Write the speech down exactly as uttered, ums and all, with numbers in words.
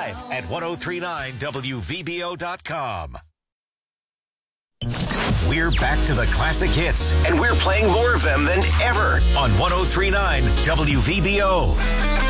live at ten thirty-nine W V B O dot com. We're back to the classic hits, and we're playing more of them than ever on ten thirty-nine W V B O.